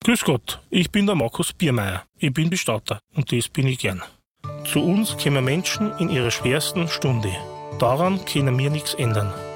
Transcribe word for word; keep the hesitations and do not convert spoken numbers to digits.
Grüß Gott, ich bin der Markus Biermeier. Ich bin Bestatter und das bin ich gern. Zu uns kommen Menschen in ihrer schwersten Stunde. Daran können wir nichts ändern.